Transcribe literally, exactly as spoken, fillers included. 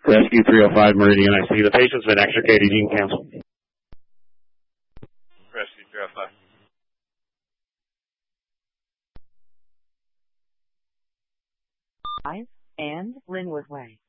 Rescue three oh five Meridian, I see the patient's been extricated. You can cancel. Rescue three oh five. Five and Linwood Way.